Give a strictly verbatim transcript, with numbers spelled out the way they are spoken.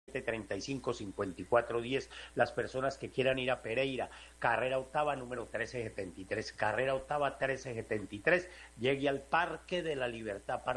treinta y cinco, cincuenta y cuatro diez, las personas que quieran ir a Pereira, carrera octava número trece setenta y tres, carrera octava trece setenta y tres, llegue al Parque de la Libertad,